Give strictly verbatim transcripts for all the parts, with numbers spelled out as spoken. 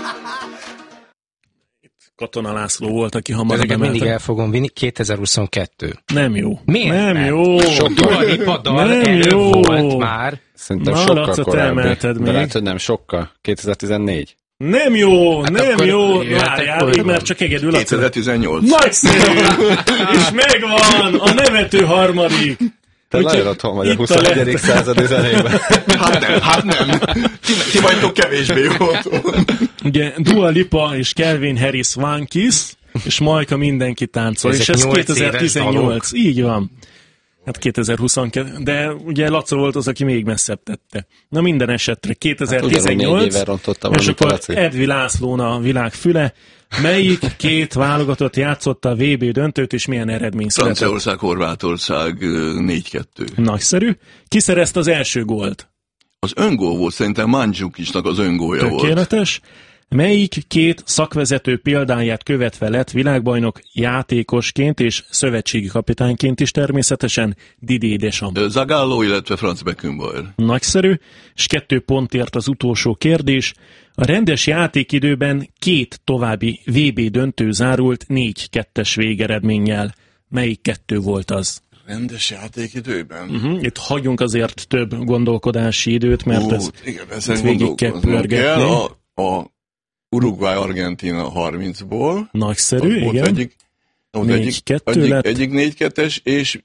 Katona László volt, aki hamarabb emeltem. Mindig el fogom vinni. kétezer-huszonkettő. Nem jó. Miért? Nem, nem jó. Dua Lipa dal elő volt már. Szerintem Na, sokkal Lacot korábbi. emelted De még. lehet, hogy nem sokkal. kétezer-tizennégy. Nem jó, Hát nem akkor jó. jöhetek Várjál, olyan. mert csak egyedül Laca. kétezer-tizennyolc. Nagyszerű! És megvan a nevető harmadik. Te Úgyhogy nagyon otthon vagy a itt a huszonegyedik lehet- századi zenében. Hát nem, hát nem. Ti, ti vagytok kevésbé jó otthon. Ugye Dua Lipa és Calvin Harris One Kiss, és Majka mindenki táncol, Ezek és ez nyolc kétezer-tizennyolc. Így van. Hát kétezer-huszonkettő, de ugye Laca volt az, aki még messzebb tette. Na minden esetre Hát ugyanúgy négy kétezer-tizennyolc, éve rontottam, és amit a akkor Laci. Edvi Lászlón a világ füle. Melyik két válogatott játszotta a vé bé döntőt, és milyen eredmény született? Franciaország, Horvátország négy kettő. Nagyszerű. Ki szerezte az első gólt? Az öngól volt, szerintem Mandzukicsnak az öngólja volt. Tökéletes. Melyik két szakvezető példáját követve lett világbajnok játékosként és szövetségi kapitányként is természetesen Didier Deschamps? Zagallo, illetve Franz Beckenbauer. Nagyszerű, és kettő pontért az utolsó kérdés. A rendes játékidőben két további vé bé döntő zárult négy kettes végeredménnyel. Melyik kettő volt az? Rendes játékidőben? Uh-huh. Itt hagyjunk azért több gondolkodási időt, mert Ó, ez igen, itt ezen végig kell gondolkoznom kell. pörgetni. A, a Uruguay-Argentina harmincból. Nagyszerű, Volt igen. egyik, volt négy egyik, kettő egyik, lett. egyik négy kettes, és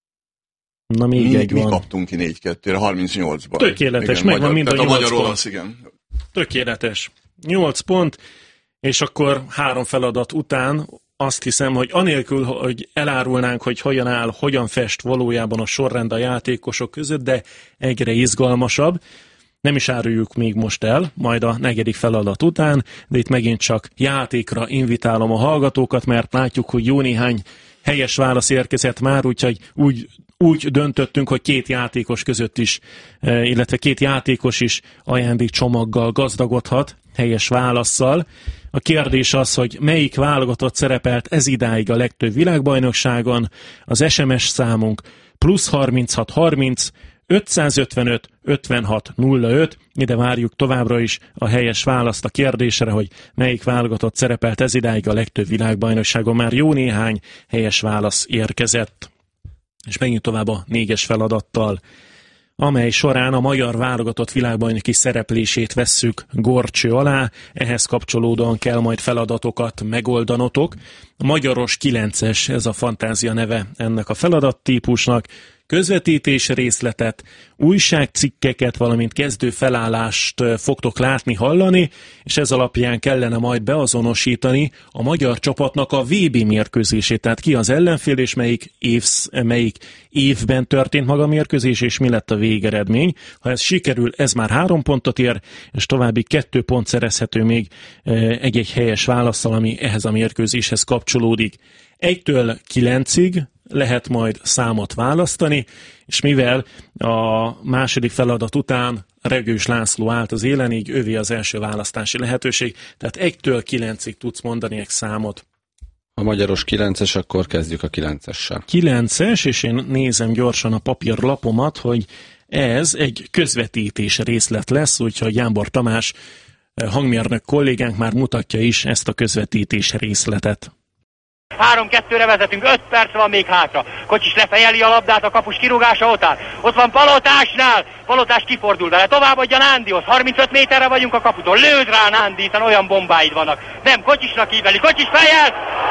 Na még mi, egy mi van. kaptunk ki négy kettőre, harmincnyolcban. Tökéletes, igen, megvan magyar, mind a tehát a nyolc magyar-olasz, pont. igen. Tökéletes. nyolc pont, és akkor három feladat után azt hiszem, hogy anélkül, hogy elárulnánk, hogy hogyan áll, hogyan fest valójában a sorrend a játékosok között, de egyre izgalmasabb. Nem is áruljuk még most el, majd a negyedik feladat után, de itt megint csak játékra invitálom a hallgatókat, mert látjuk, hogy jó néhány helyes válasz érkezett már, úgyhogy úgy, úgy döntöttünk, hogy két játékos között is, illetve két játékos is ajándékcsomaggal gazdagodhat helyes válasszal. A kérdés az, hogy melyik válogatott szerepelt ez idáig a legtöbb világbajnokságon. Az es em es számunk plusz harminchat harminc ötszázötvenöt ötvenhat nulla öt, ide várjuk továbbra is a helyes választ a kérdésre, hogy melyik válogatott szerepelt ez idáig a legtöbb világbajnokságon. Már jó néhány helyes válasz érkezett. És menjünk tovább a négyes feladattal, amely során a magyar válogatott világbajnoki szereplését vesszük górcső alá, ehhez kapcsolódóan kell majd feladatokat megoldanotok. Magyaros kilences, ez a fantázia neve ennek a feladattípusnak. Közvetítés részletet, újságcikkeket, valamint kezdő felállást fogtok látni, hallani, és ez alapján kellene majd beazonosítani a magyar csapatnak a vé bé mérkőzését. Tehát ki az ellenfél, és melyik, évsz, melyik évben történt maga a mérkőzés, és mi lett a végeredmény. Ha ez sikerül, ez már három pontot ér, és további kettő pont szerezhető még egy-egy helyes válasszal, ami ehhez a mérkőzéshez kapcsolódik. Egytől kilencig lehet majd számot választani, és mivel a második feladat után Regős László állt az élen, így övé az első választási lehetőség, tehát egytől kilencig tudsz mondani egy számot. Ha magyaros kilences, akkor kezdjük a kilencessel. kilences, és én nézem gyorsan a papírlapomat, hogy ez egy közvetítés részlet lesz, úgyhogy Jámbor Tamás hangmérnök kollégánk már mutatja is ezt a közvetítés részletet. három kettőre vezetünk, öt perc van még hátra. Kocsis lefejeli a labdát a kapus kirúgása után. Ott van Palotásnál. Palotás kifordul vele. Továbbadja Nándihoz. harmincöt méterre vagyunk a kaputól. Lőd rá Nándi, hiszen olyan bombáid vannak. Nem, Kocsisnak híveli. Kocsis fejel!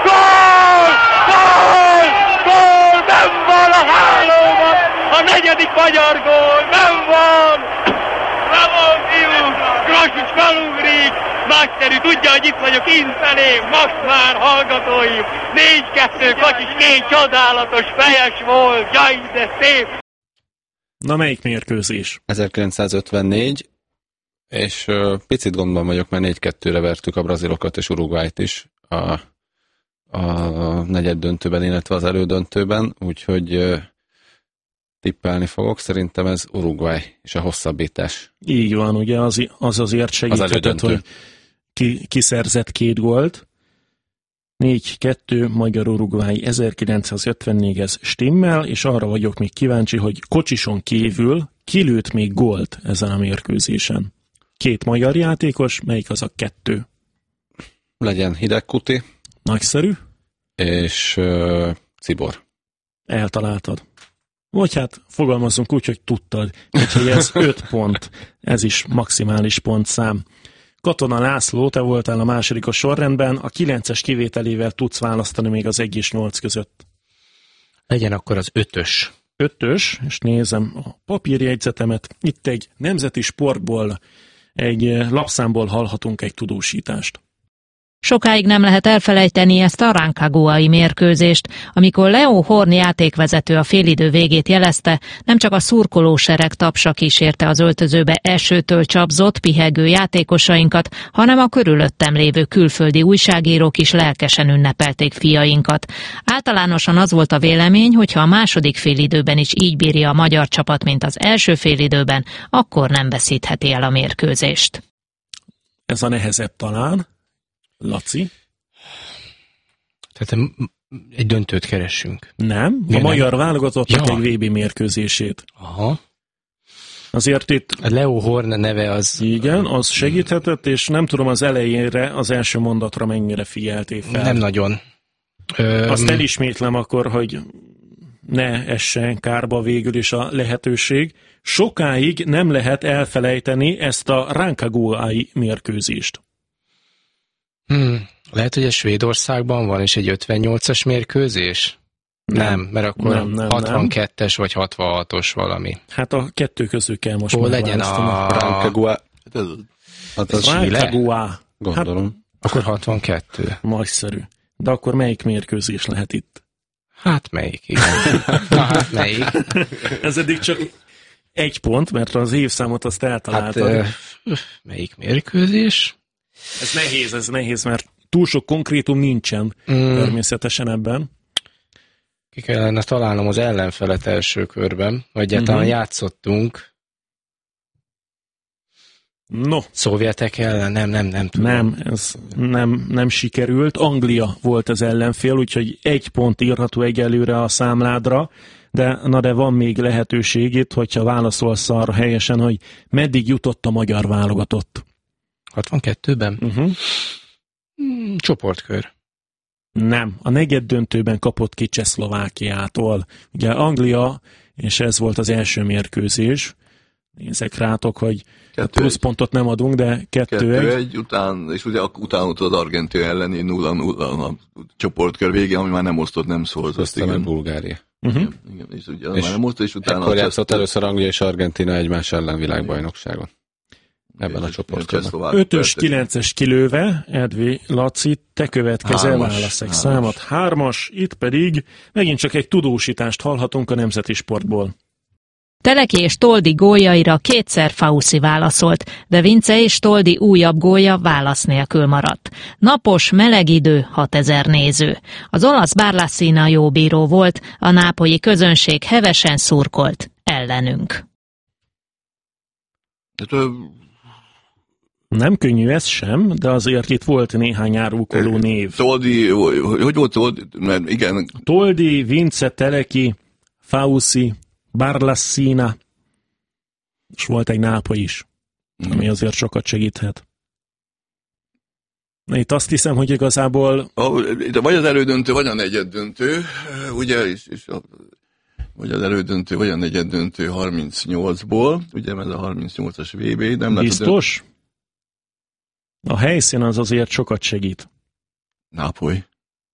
Gól! Gól! Gól! Nem van a hálóban! A negyedik magyar gól! Nem van! Bravo, fiú! Grosics felugrik! Nagyszerű, tudja, hogy itt vagyok innfelé, most már hallgatóim, négy kettő, Kocsis két csodálatos fejes volt, jaj, de szép! Na, melyik mérkőzés? ezerkilencszázötvennégy, és uh, picit gondban vagyok, mert négy kettőre vertük a brazilokat és Uruguayt is a, a negyed döntőben, illetve az elődöntőben, úgyhogy uh, tippelni fogok, szerintem ez Uruguay és a hosszabbítás. Így van, ugye az, az azért segíthetett, az hogy ki, kiszerzett két gólt. négy kettő Magyar-Uruguay ezerkilencszázötvennégy, ez stimmel, és arra vagyok még kíváncsi, hogy Kocsison kívül kilőtt még gólt ezen a mérkőzésen. Két magyar játékos, melyik az a kettő? Legyen Hidegkuti. Nagyszerű. És uh, Cibor. Eltaláltad. Vagy hát fogalmazzunk úgy, hogy tudtad. Úgyhogy ez öt pont. Ez is maximális pontszám. Katona László, te voltál a második a sorrendben, a kilences kivételével tudsz választani még az egy és nyolc között. Legyen akkor az ötös. Ötös, és nézem a papírjegyzetemet. Itt egy nemzeti sportból, egy lapszámból hallhatunk egy tudósítást. Sokáig nem lehet elfelejteni ezt a Rancagua-i mérkőzést, amikor Leo Horn játékvezető a félidő végét jelezte, nem csak a szurkolósereg tapsa kísérte az öltözőbe esőtől csapzott, pihegő játékosainkat, hanem a körülöttem lévő külföldi újságírók is lelkesen ünnepelték fiainkat. Általánosan az volt a vélemény, hogy ha a második félidőben is így bírja a magyar csapat, mint az első félidőben, akkor nem veszítheti el a mérkőzést. Ez a nehezebb talán. Laci? Tehát egy döntőt keressünk. Nem, a nem? magyar válogatottnak Ja. egy vé bé mérkőzését. Aha. Azért itt... A Leo Horn neve az... Igen, az segíthetett, és nem tudom az elejére, az első mondatra mennyire figyeltél fel. Nem nagyon. Ö, Azt elismétlem akkor, hogy ne essen kárba végül is a lehetőség. Sokáig nem lehet elfelejteni ezt a Rancagua-i mérkőzést. Hmm, lehet, hogy ez Svédországban van, és egy ötvennyolcas mérkőzés? Nem, nem mert akkor nem, nem, hatvankettes vagy hatvanhatos valami. Hát a kettő közül kell most Hol legyen a... Rancagua. Hát az Rancagua. Gondolom. Hát, akkor hatvankettő. nagyszerű. De akkor melyik mérkőzés lehet itt? Hát melyik, igen. Na hát melyik? Ez eddig csak egy pont, mert az évszámot azt eltaláltad. Hát, ö, melyik mérkőzés? Ez nehéz, ez nehéz, mert túl sok konkrétum nincsen mm. természetesen ebben. Ki kellene találnom az ellenfelet első körben, vagy egyáltalán uh-huh. játszottunk. No. Szovjetek ellen? Nem, nem, nem tudom. Nem, ez nem, nem sikerült. Anglia volt az ellenfél, úgyhogy egy pont írható egyelőre a számládra, de, na de van még lehetőség itt, hogyha válaszolsz arra helyesen, hogy meddig jutott a magyar válogatott. hatvankettőben? Uh-huh. Hmm, csoportkör. Nem, a negyed döntőben kapott ki Csehszlovákiától. Ugye Anglia, és ez volt az első mérkőzés. Nézek rátok, hogy pluszpontot nem adunk, de kettő egy. egy után, és ugye utána az Argentína elleni nulla nulla a csoportkör végén, ami már nem osztott, nem szólt. Aztán a Bulgária. Uh-huh. Igen, igen, és ugye és már nem osztott, és utána... Akkor játszott először Anglia és Argentína egymás ellen világbajnokságon. Ebben a csoportban. Ötös, kilences kilőve, Edvi, Laci, te következel, válasz egy számot. Hármas, itt pedig megint csak egy tudósítást hallhatunk a nemzeti sportból. Teleki és Toldi góljaira kétszer Fauszi válaszolt, de Vince és Toldi újabb gólja válasz nélkül maradt. Napos, meleg idő, hatezer néző. Az olasz Barlassina jó bíró volt, a nápolyi közönség hevesen szurkolt ellenünk. Nem könnyű ez sem, de azért itt volt néhány árulkoló név. Toldi, hogy volt Toldi? Mert igen. Toldi, Vince, Teleki, Fauszi, Barlassina, és volt egy nápa is, ami azért sokat segíthet. Itt azt hiszem, hogy igazából... Vagy az elődöntő, vagy a negyeddöntő, ugye, és, és a, vagy az elődöntő, vagy a negyeddöntő harmincnyolcból, ugye, ez a harmincnyolcas vé bé. Nem biztos? A helyszín az azért sokat segít. Nápoly.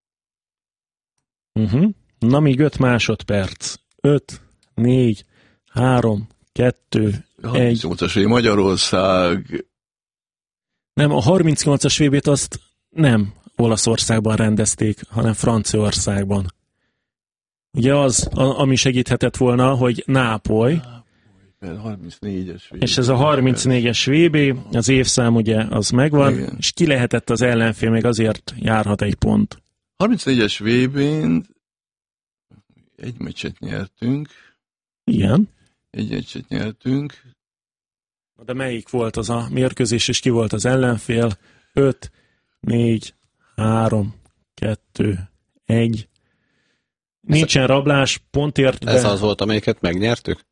Uh-huh. Na, még öt másodperc. öt, négy, három, kettő, egy. harmincnyolcas vé bé Magyarország. Nem, a harmincnyolcas vé bét azt nem Olaszországban rendezték, hanem Franciaországban. Ugye az, ami segíthetett volna, hogy Nápoly, harmincnégyes vé bé. És ez a harmincnégyes vé bé, az évszám ugye az megvan, igen. És ki lehetett az ellenfél, még azért járhat egy pont. harmincnégyes vé bén egy meccset nyertünk. Igen. Egy meccset nyertünk. De melyik volt az a mérkőzés, és ki volt az ellenfél? öt, négy, három, kettő, egy. Nincsen rablás, pontért. Ez az volt, amelyiket megnyertük?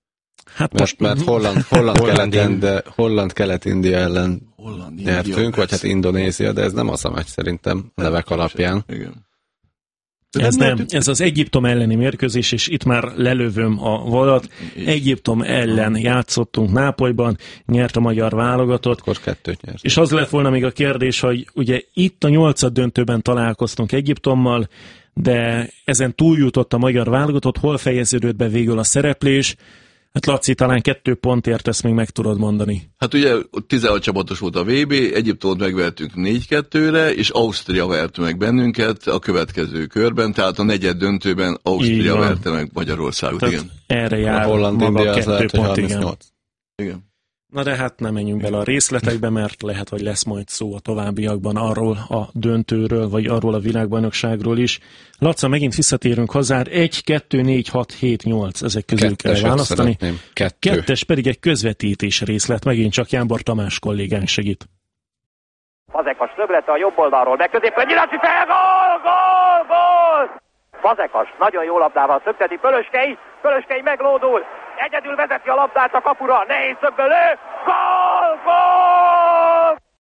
Hát mert, most mert Holland, Holland, keleten, de Holland Kelet-India ellen Holland, nyertünk, India, vagy hát Indonézia, de ez nem az a meccs szerintem a nevek alapján. Igen. Ez nem, ez az Egyiptom elleni mérkőzés, és itt már lelövöm a volat. Egyiptom ellen játszottunk Nápolyban, nyert a magyar válogatott. Akkor kettőt nyert. És az lett volna még a kérdés, hogy ugye itt a nyolcad döntőben találkoztunk Egyiptommal, de ezen túljutott a magyar válogatott, hol fejeződött be végül a szereplés? Hát Laci, talán kettő pontért ezt még meg tudod mondani. Hát ugye tizenhat csapatos volt a vé bé, Egyiptomot megvertünk négy kettőre, és Ausztria verte meg bennünket a következő körben, tehát a negyed döntőben Ausztria verte meg Magyarországot. Tehát igen. Erre jár a Holland maga India kettő lehet, pont, harmincnyolc. igen. Igen. Na de hát nem menjünk bele a részletekbe, mert lehet, hogy lesz majd szó a továbbiakban arról a döntőről, vagy arról a világbajnokságról is. Laca, megint visszatérünk hozzád. egy, kettő, négy, hat, hét, nyolc, ezek közül kell választani. Kettő. Kettes pedig egy közvetítés részlet, megint csak Jámbor Tamás kollégánk segít. Fazekas többlete a jobb oldalról, meg középen nyilatni fel, gól, gól, gól! Fazekas nagyon jó labdával szökteti, Pölöskei, Pölöskei meglódul, egyedül vezeti a labdát a kapura, nehéz szögből lő, gól, gól!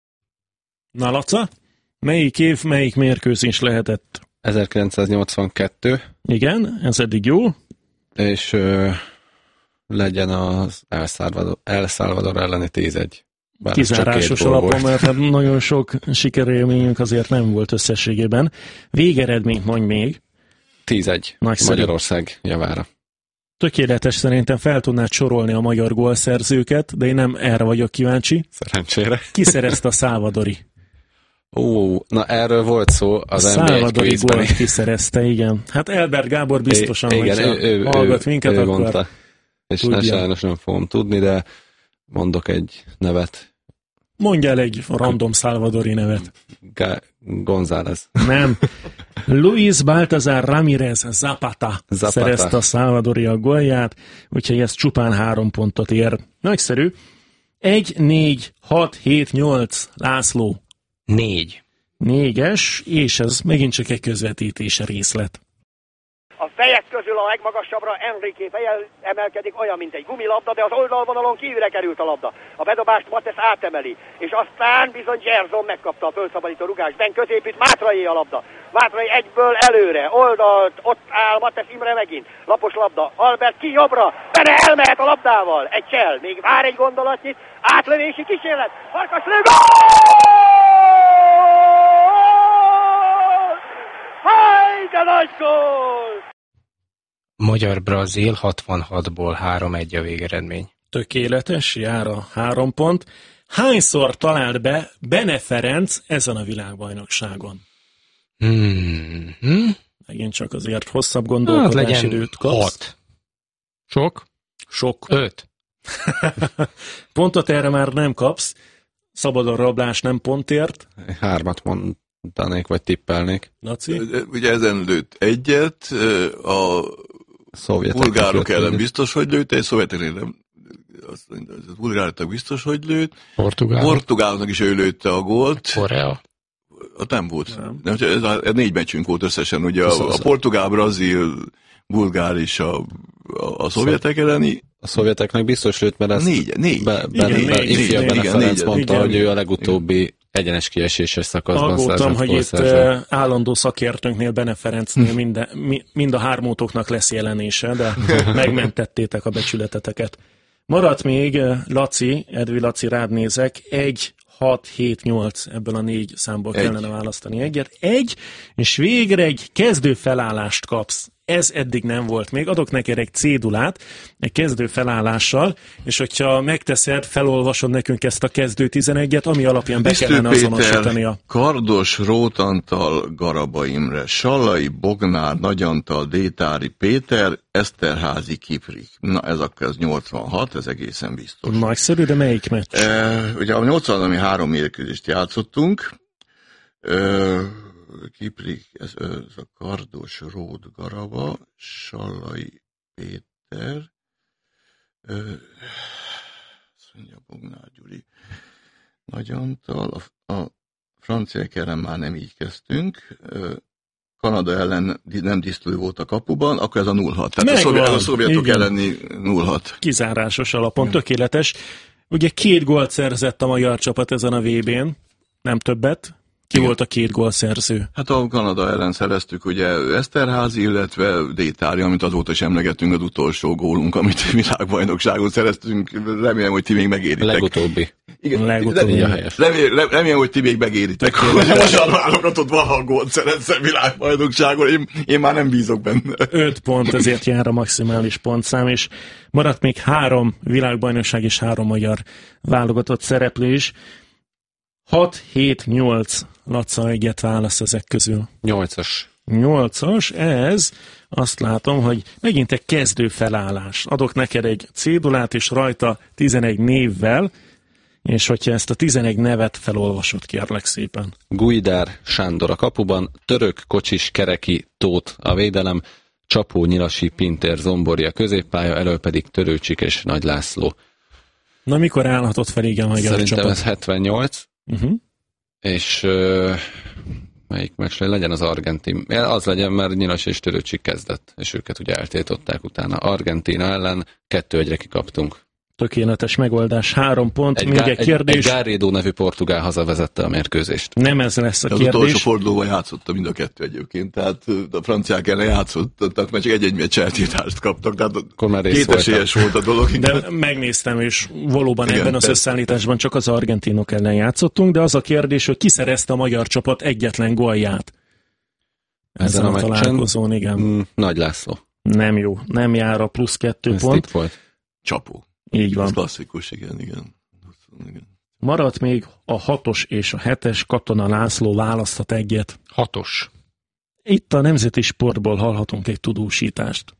Na Laca, melyik év, melyik mérkőzés lehetett? ezerkilencszáznyolcvankettő. Igen, ez eddig jó. És ö, legyen az El Salvador, El Salvador elleni tíz egy. Kizárásos alapon, mert hát nagyon sok sikerélményünk azért nem volt összességében. Végeredményt mondj még. tíz egy. Nagyszerű. Magyarország javára. Tökéletes, szerintem fel tudnád sorolni a magyar gólszerzőket, de én nem erre vagyok kíváncsi. Szerencsére. Ki szerezte a Salvadori? Ó, na erről volt szó az en bé egy Salvadori kvízben. gólt kiszerezte, igen. Hát Elbert Gábor biztosan, I- igen, ő, ő, hallgat ő, minket, ő akkor mondta. És ne, sajnos nem fogom tudni, de mondok egy nevet. mondj el egy random Salvadori nevet. Gá- González. Nem. Luis Baltazar Ramírez Zapata, Zapata szerezte a Salvadori a gólját, úgyhogy ez csupán három pontot ér. Nagyszerű. Egy, négy, hat, hét, nyolc, László. Négy. Négyes, és ez megint csak egy közvetítés részlet. A fejek közül a legmagasabbra Enrique feje emelkedik olyan, mint egy gumilabda, de az oldalvonalon kívülre került a labda. A bedobást Matesz átemeli, és aztán bizony Gerson megkapta a fölszabadító rugást. Ben középít, Mátrai a labda. Mátrai egyből előre, oldalt, ott áll Matesz Imre megint. Lapos labda, Albert ki jobbra, Bene elmehet a labdával. Egy csel, még vár egy gondolatnyit, átlövési kísérlet, Farkas lő, gól! Haj, de nagy gól! Magyar-Brazil hatvanhatból három egy a végeredmény. Tökéletes, jár a három pont. Hányszor talált be Bene Ferenc ezen a világbajnokságon? Hmm. Megint csak azért hosszabb Hát gondolkodási legyen időt kapsz. hat. Sok? Sok. Öt. Pontot erre már nem kapsz. Szabadon rablás nem pontért. Hármat mondanék, vagy tippelnék. Laci? Ugye ezen lőtt egyet, a Szovjetek bulgárok ellen lőtt. biztos, hogy lőtt, egy szovjetek ellen azt mondja, a bulgárok biztos, hogy lőtt. Portugál. Portugálnak is ő lőtte a gólt. Korea. Ott nem volt. Nem. Nem. Ez a, ez négy meccsünk volt összesen, ugye a, a Összesen. portugál, brazil, bulgár és a, a, a szovjetek elleni. A szovjeteknek biztos lőtt, mert ezt Négy, négy. Be, Igen, be, négy, be, négy, ifja négy, Bene igen, Ferenc négy, mondta, igen. hogy ő a legutóbbi egyenes kieséses szakaszban Aggódtam, szerzett hogy itt gólszerző. eh, állandó szakértőnknél, Bene Ferencnél minden, mi, mind a hármótoknak lesz jelenése, de megmentettétek a becsületeteket. Maradt még eh, Laci, Edvi Laci, rád nézek, egy, hat, hét, nyolc, ebből a négy számból Egy. kellene választani egyet. Egy, és végre egy kezdő felállást kapsz. Ez eddig nem volt még. Adok neked egy cédulát, egy kezdő felállással, és hogyha megteszed, felolvasod nekünk ezt a kezdő tizenegyet, ami alapján be Bisztő kellene Péter, azonosítania. Kardos, Rótantal, Garaba Imre, Sallai, Bognár, Nagyantal, Détári Péter, Eszterházi, Kiprik. Na ez akkor ez nyolcvanhat, ez egészen biztos. Nagyszerű, de melyik meccs? E, ugye a nyolcvanban mi három mérkőzést játszottunk. E, Kiprik, ez, ez a Kardos, Ród, Garaba, Sallai, Péter, e, azt mondja Bognár Gyuri, Nagyantal, a, a franciák ellen már nem így kezdtünk. Kanada ellen nem tisztuló volt a kapuban, akkor ez a nulla hat. Tehát a, szovjet, a szovjetok igen. elleni nulla hat. Kizárásos alapon, igen. Tökéletes. Ugye két gólt szerzett a magyar csapat ezen a vé bén, nem többet. Ki igen. volt a két gólszerző? Hát a Kanada ellen szereztük ugye Eszterházy, illetve Détári, amit azóta is emlegettünk, az utolsó gólunk, amit világbajnokságon szereztünk. Remélem, hogy ti még megéritek. Legutóbbi. Igen, Legutóbbi a helyes. Remélem, remélem, hogy ti még megéritek, hogy a magyar válogatott valaha gólt szerezzen világbajnokságon. Én, én már nem bízok benne. Öt pont, ezért jár a maximális pontszám, és maradt még három világbajnokság és három magyar válogatott szereplő is. hat, hét, nyolc. Laca egyet válasz ezek közül. Nyolcas. Nyolcas, ez azt látom, hogy megint egy kezdő felállás. Adok neked egy cédulát, és rajta tizenegy névvel, és hogyha ezt a tizenegy nevet felolvasod, kérlek szépen. Gujdár Sándor a kapuban, Török, Kocsis, Kereki, Tóth a védelem, Csapó, Nyilasi, Pintér, Zomborja középpálya, elől pedig Törőcsik és Nagy László. Na, mikor állhatott fel igen a magyar Szerintem csapat? ez hetvennyolc. Uh-huh. És uh, melyik meccs legyen az argentin? Az legyen, mert Nyilas és Törőcsik kezdett, és őket ugye eltiltották utána. Argentína ellen kettő egyre kikaptunk. Tökéletes megoldás, három pont, egy még gá- egy kérdés. Egy, egy Garrido nevű portugál hazavezette a mérkőzést. Nem ez lesz a az kérdés. Az utolsó fordulóban játszotta mind a kettő egyébként, tehát a franciák ellen játszott, tehát már csak egy-egy meccs eltiltást kaptak, tehát kétesélyes volt a dolog. De megnéztem, és valóban igen, ebben az összeállításban csak az argentinok ellen játszottunk, de az a kérdés, hogy ki szerezte a magyar csapat egyetlen gólját. Ezen, Ezen a, a találkozón, igen. Mm, Nagy László. Nem jó, nem jár a plusz kettő Ez pont. Volt. Csapó. Így van. Ez klasszikus, igen, igen. igen. Maradt még a hatos és a hetes, Katona László választhat egyet. Hatos. Itt a Nemzeti Sportból hallhatunk egy tudósítást.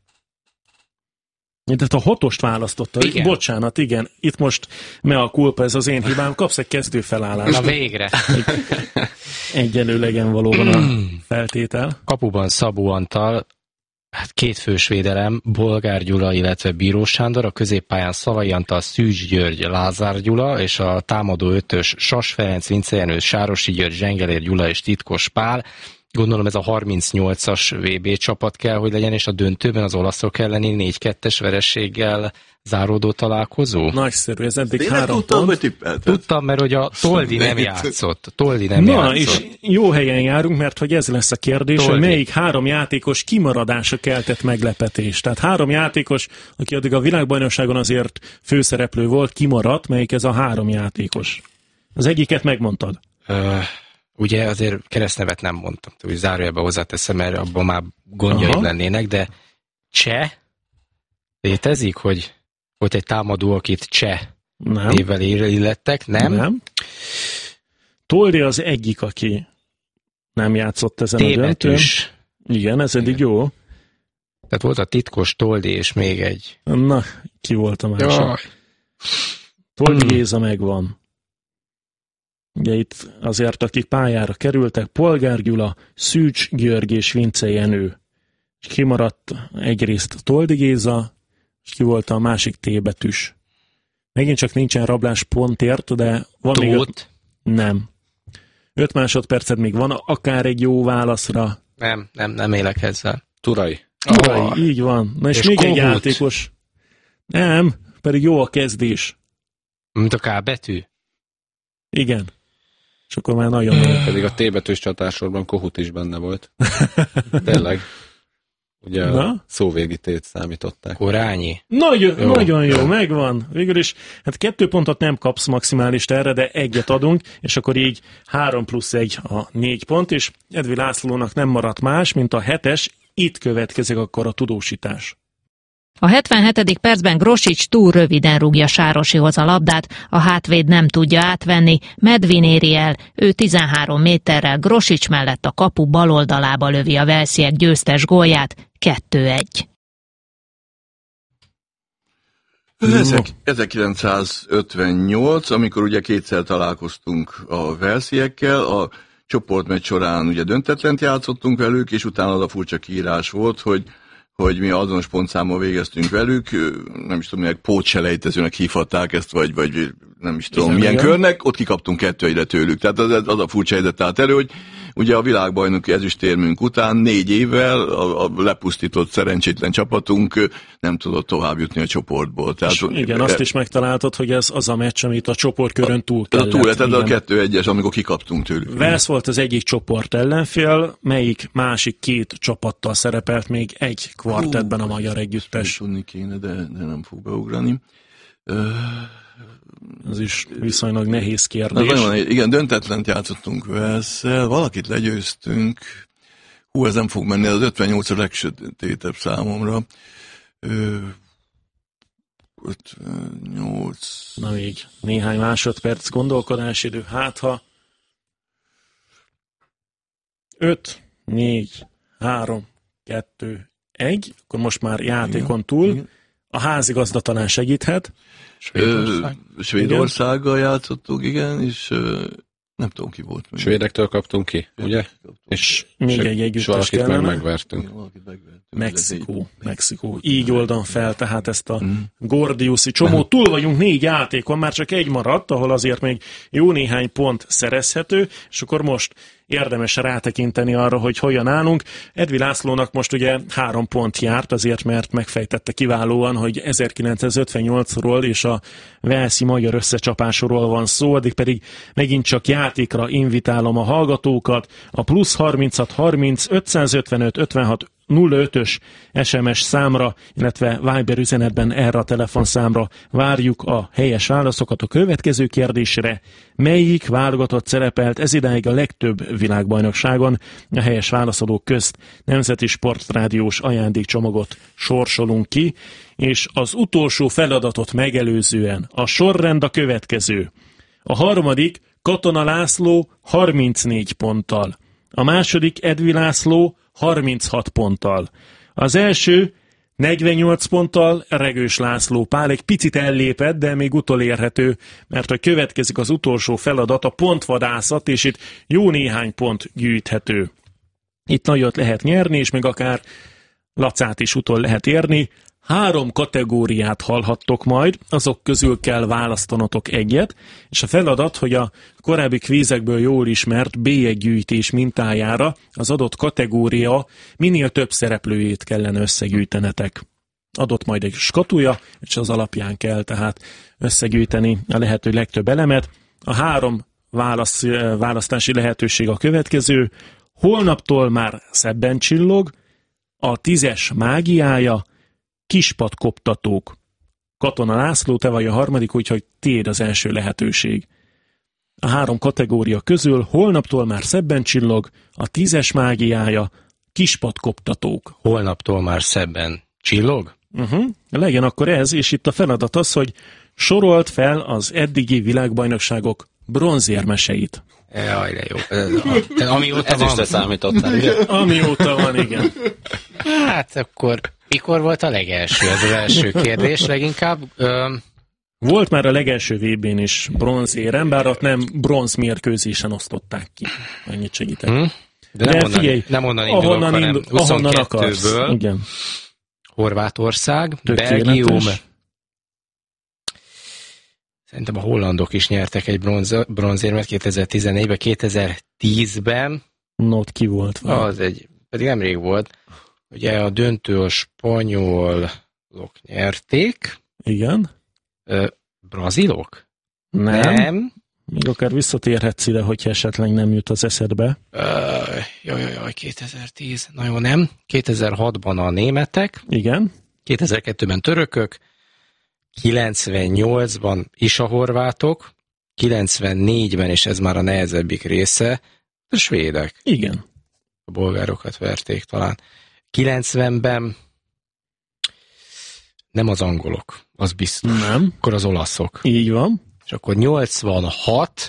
Tehát a hatost választotta. Igen. Bocsánat, igen. Itt most mea culpa, ez az én hibám. Kapsz egy kezdő felállást. Na végre. Egyenlőlegen valóban a feltétel. Kapuban Szabó Antal, hát két fős védelem, Bolgár Gyula, illetve Bíró Sándor, a középpályán Szalai Antal, Szűcs György, Lázár Gyula, és a támadó ötös Sas Ferenc, Vince Jenő, Sárosi György, Zsengelér Gyula és Titkos Pál. Gondolom ez a harmincnyolcas vé bé csapat kell, hogy legyen, és a döntőben az olaszok elleni négy kettes vereséggel záródó találkozó? Nagyszerű, ez eddig Én három tudtam, pont. hogy tippelted. Tudtam, mert hogy a Toldi nem játszott. Toldi nem Na, játszott. és jó helyen járunk, mert hogy ez lesz a kérdés, Toldi. Hogy melyik három játékos kimaradása keltett meglepetést. Tehát három játékos, aki addig a világbajnokságon azért főszereplő volt, kimaradt, melyik ez a három játékos. Az egyiket megmondtad. Uh, ugye azért keresztnevet nem mondtam, hogy zárójelbe hozzáteszem, mert abban már gondjaid Aha. lennének, de Cseh létezik, hogy volt egy támadó, akit Cseh nem. névvel illettek, nem? Nem. Toldi az egyik, aki nem játszott ezen Tébetűs. a döntőn. Igen, ez eddig jó. Tehát volt a Titkos, Toldi és még egy. Na, ki volt a másik? Toldi hmm. Géza megvan. Ugye itt azért, akik pályára kerültek, Polgár Gyula, Szűcs György és Vince Jenő. És kimaradt egyrészt Toldi Géza, és ki volt a másik T-betűs. Megint csak nincsen rablás pontért, de van Tóth. még öt... Nem. Öt másodperced még van, akár egy jó válaszra. Nem, nem, nem élek ezzel. Turai. Turai, oh. Így van. Na és, és még Kohut. Egy játékos. Nem, pedig jó a kezdés. Mint a K betű? Igen. És akkor már nagyon jó. Pedig a T-betűs csatásorban Kohut is benne volt. Tényleg. Ugye a szóvégi tét számították. Korányi. Nagyon jó. nagyon jó, megvan. Végül is, hát kettő pontot nem kapsz maximálist erre, de egyet adunk, és akkor így három plusz egy a négy pont, és Edvi Lászlónak nem maradt más, mint a hetes, itt következik akkor a tudósítás. A hetvenhetedik percben Grosics túl röviden rúgja Sárosihoz a labdát, a hátvéd nem tudja átvenni, Medvin éri el, ő tizenhárom méterrel Grosics mellett a kapu bal oldalába lövi a velsziek győztes gólját, kettő egy. Ezek, ezerkilencszázötvennyolc, amikor ugye kétszer találkoztunk a velsziekkel, a csoportmeccs során ugye döntetlent játszottunk velük, és utána az a furcsa kiírás volt, hogy hogy mi azonos pontszámmal végeztünk velük, nem is tudom, milyen pótselejtezőnek hívhatták ezt, vagy, vagy nem is tudom, milyen igen. körnek, ott kikaptunk kettő egyre tőlük. Tehát az, az a furcsa helyzet állt elő, hogy ugye a világbajnoki ezüstérmünk után négy évvel a, a lepusztított szerencsétlen csapatunk nem tudott tovább jutni a csoportból. Tehát, igen, e, azt is megtaláltad, hogy ez az a meccs, amit a csoportkörön túl kellett. A túl, tehát a kettő egyes, amikor kikaptunk tőlük. Wales volt az egyik csoport ellenfél, melyik másik két csapattal szerepelt még egy kvartettben a magyar együttes. Tudni kéne, de, de nem fog beugrani. Uh, Ez is viszonylag nehéz kérdés. Na, nehéz. Igen, döntetlent játszottunk Walesszel, valakit legyőztünk. Hú, ez nem fog menni, az ötvennyolc a legsötétebb számomra. Ö, ötvennyolc... Na még néhány másodperc gondolkodásidő, hát ha öt, négy, három, kettő, egy, akkor most már játékon túl. Igen. A házigazda talán segíthet. Svédország. Ö, Svédországgal játszottuk, igen, és ö, nem tudom, ki volt. Még. Svédektől kaptunk ki, ugye? Kaptunk. És még egy együttes kellene. Meg megvertünk. Igen, valakit megvertünk. Mexikó, Mexikó. Így oldom fel, tehát ezt a mm. gordiuszi csomó. Túl vagyunk négy játékon, már csak egy maradt, ahol azért még jó néhány pont szerezhető, és akkor most érdemes rátekinteni arra, hogy hogyan állunk. Edvi Lászlónak most ugye három pont járt, azért mert megfejtette kiválóan, hogy ezerkilencszázötvennyolcról és a walesi magyar összecsapásról van szó, addig pedig megint csak játékra invitálom a hallgatókat. A plusz harminchat harminc ötszázötvenöt ötvenhat nulla ötös es em es számra, illetve Viber üzenetben erre a telefonszámra várjuk a helyes válaszokat a következő kérdésre. Melyik válogatott szerepelt ezidáig a legtöbb világbajnokságon? A helyes válaszadók közt Nemzeti Sportrádiós ajándékcsomagot sorsolunk ki, és az utolsó feladatot megelőzően a sorrend a következő. A harmadik Katona László harmincnégy ponttal. A második Edvi László harminchat ponttal. Az első negyvennyolc ponttal Regős László Pál egy picit ellépett, de még utolérhető, mert hogy következik az utolsó feladat, a pontvadászat, és itt jó néhány pont gyűjthető. Itt nagyot lehet nyerni, és még akár Lacát is utol lehet érni. Három kategóriát hallhattok majd, azok közül kell választanotok egyet, és a feladat, hogy a korábbi kvízekből jól ismert bélyeggyűjtés mintájára az adott kategória minél több szereplőjét kellene összegyűjtenetek. Adott majd egy skatulya, és az alapján kell tehát összegyűjteni a lehető legtöbb elemet. A három válasz, választási lehetőség a következő. Holnaptól már szebben csillog, a tízes mágiája, kispadkoptatók. Katona László, te vagy a harmadik, úgyhogy tiéd az első lehetőség. A három kategória közül holnaptól már szebben csillog, a tízes mágiája, kispadkoptatók. Holnaptól már szebben csillog? Uh-huh. Legyen akkor ez, és itt a feladat az, hogy sorolt fel az eddigi világbajnokságok bronzérmeseit. Jaj, de jó. Ez, amióta ez van. is te számítottál, igen? Amióta van, igen. Hát akkor mikor volt a legelső? Ez az első kérdés leginkább. Öm... Volt már a legelső vé bén is bronzérem, bár ott nem bronzmérkőzésen osztották ki. Annyit segítek. Hmm. De nem, De onnan, figyelj, nem onnan indulok, ahonnan hanem indul, huszonkettőből. Igen. Horvátország, tökéletes. Belgium. Szerintem a hollandok is nyertek egy bronz, bronzérmet kétezer-tizennégyben, kétezer-tízben. No, ott ki volt? Van. Az egy, pedig nemrég volt. Ugye a döntő a spanyolok nyerték. Igen. Ö, brazilok? Nem. Nem. Még akár visszatérhetsz ide, hogyha esetleg nem jut az eszedbe. Ö, jaj, jaj, jaj, kétezer-tíz. Na jó, nem. kétezer-hatban a németek. Igen. kétezer-kettőben törökök. kilencvennyolcban is a horvátok. kilencvennégyben, és ez már a nehezebbik része, a svédek. Igen. A bolgárokat verték talán. kilencvenben nem az angolok, az biztos. Nem. Akkor az olaszok. Így van. És akkor nyolcvanhat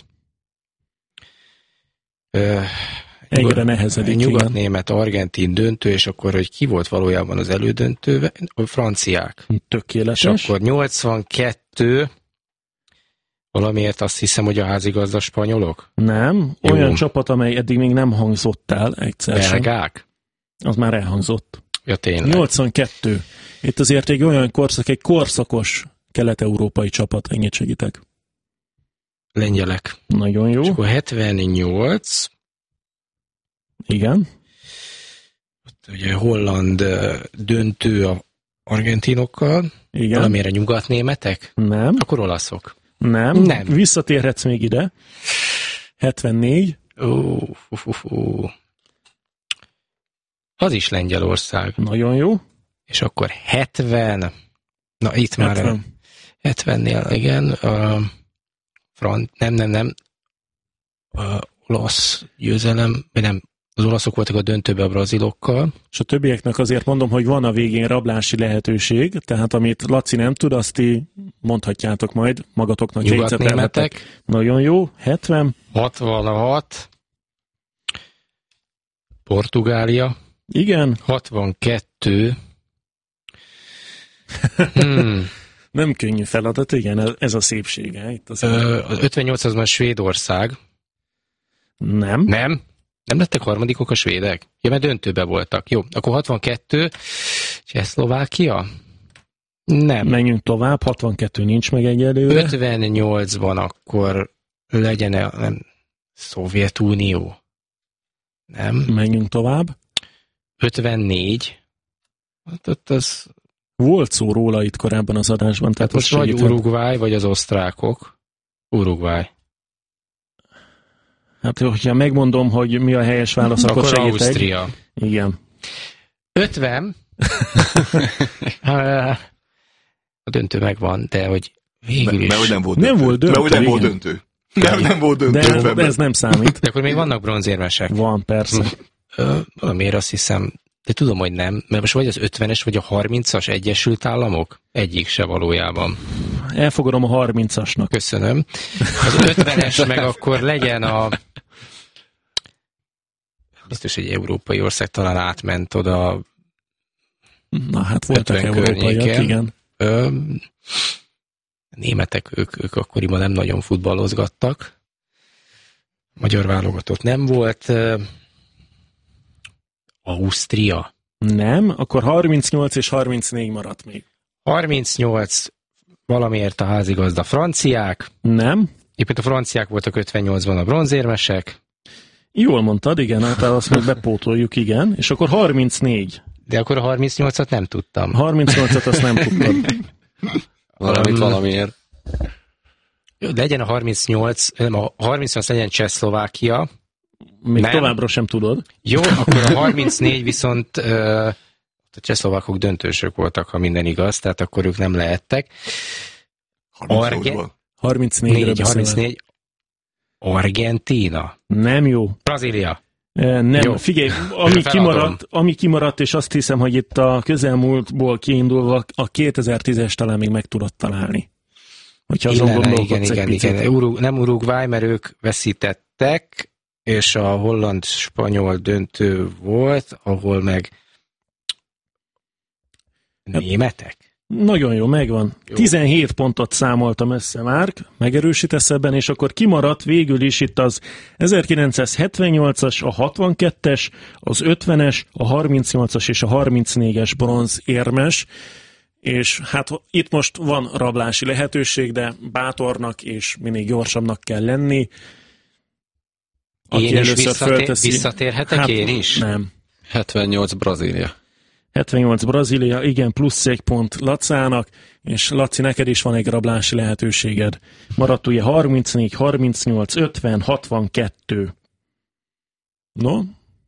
ö, egyre nehezedik. Nyugat-német, argentin döntő, és akkor, hogy ki volt valójában az elődöntő? A franciák. Tökéletes. És akkor nyolcvankettő, valamiért azt hiszem, hogy a házigazda spanyolok? Nem. Jó. Olyan csapat, amely eddig még nem hangzott el egyszer sem. Belgák? Az már elhangzott. Ja, tényleg. nyolcvankettő. Itt azért egy olyan korszak, egy korszakos kelet-európai csapat, ennyit segítek. Lengyelek. Nagyon jó. És akkor hetvennyolc, Igen. Ott ugye Holland döntő a argentinokkal, Igen. valamire nyugatnémetek? Nem. Akkor olaszok. Nem. Nem. Visszatérhetsz még ide. hetvennégy. Ó, fú, fú, fú. Az is Lengyelország. Nagyon jó. És akkor hetven. Na itt már hetven. hetvennél, igen. Uh, front, nem, nem, nem. Uh, olasz győzelem, vagy nem, az olaszok voltak a döntőbe a brazilokkal. És a többieknek azért mondom, hogy van a végén rablási lehetőség, tehát amit Laci nem tud, azt ti mondhatjátok majd magatoknak. Nyugatnémetek. Nagyon jó. hetven. hatvanhat. Portugália. Igen. hatvankettő. Hmm. Nem könnyű feladat, igen, ez a szépsége. Itt az, Ö, az ötvennyolcban Svédország. nem. Nem? Nem lettek harmadikok a svédek? Ja, mert döntőbe voltak. Jó, akkor hatvankettő. Csehszlovákia? Nem. Menjünk tovább, hatvankettő nincs meg egyelőre. ötvennyolcban akkor legyen a nem, Szovjetunió. Nem. Menjünk tovább. ötvennégy. Hát ott az... Volt szó róla itt korábban az adásban. Tehát Tehát most vagy segített. Uruguay, vagy az osztrákok. Uruguay. Hát, hogyha megmondom, hogy mi a helyes válasz, akkor, Akkor segítek. Ausztria. Igen. ötven. A döntő megvan, de hogy végül is... Mert hogy nem volt Nem döntő. volt döntő, Mert hogy nem volt igen. döntő. Nem, nem volt döntő. De ötvenben. ez nem számít. De akkor még vannak bronzérmesek. Van, persze. Ö, valamiért azt hiszem, de tudom, hogy nem, mert most vagy az ötvenes, vagy a harmincas Egyesült Államok? Egyik se valójában. Elfogadom a harmincasnak. Köszönöm. Az ötvenes meg akkor legyen a... Biztos egy európai ország talán átment oda. Na hát voltak ötven európaiak, környéken. igen. Ö, németek, ők, ők akkoriban nem nagyon futballozgattak. Magyar válogatott nem volt. Ö, Ausztria. Nem, akkor harmincnyolc és harmincnégy maradt még. harmincnyolc valamiért a házigazda franciák. Nem. Éppen a franciák voltak ötvennyolcban a bronzérmesek, Jól mondtad, igen, hát azt még bepótoljuk, igen. És akkor harmincnégy. de akkor a harmincnyolcat nem tudtam. harmincnyolcat azt nem tudtad. Valamit Um, valamiért. Jó, legyen a harmincnyolc, nem, a harmincnyolc legyen Csehszlovákia. Még Nem. továbbra sem tudod. Jó, akkor a harmincnégy viszont ö, a csehszlovákok döntősök voltak, ha minden igaz, tehát akkor ők nem lehettek. harmincnyolcban. harmincnégyre négy, beszélek. harmincnégy. Argentína. Nem jó. Brazília. E, Nem, Jó. figyelj, ami Feladom. kimaradt, ami kimaradt, és azt hiszem, hogy itt a közelmúltból kiindulva a kétezer-tízes talán még meg tudod találni. Hogyha azon Illene, gondolkodsz igen, egy igen, picit. igen. Uru, nem Uruguay, mert ők veszítettek, és a holland-spanyol döntő volt, ahol meg németek. Nagyon jó, megvan. Jó. tizenhét pontot számoltam össze, Márk, megerősítesz ebben, és akkor kimaradt végül is itt az ezerkilencszázhetvennyolcas, a hatvankettes, az ötvenes, a harmincnyolcas és a harmincnégyes bronzérmes, és hát itt most van rablási lehetőség, de bátornak és minél gyorsabbnak kell lenni. Aki Én is először visszatér, fölteszi- visszatérhetek Hát, én is? Nem. hetvennyolc Brazília. hetvennyolc Brazília, igen, plusz egy pont Lacának, és Laci, neked is van egy rablási lehetőséged. Maradt ugye harmincnégy, harmincnyolc, ötven, hatvankettő. No?